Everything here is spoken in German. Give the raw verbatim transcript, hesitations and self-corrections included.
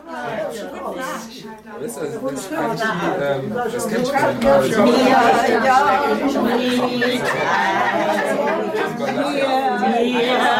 Das ist also das eigentlich die, ähm, das kennt schon. Ja, ja, ja.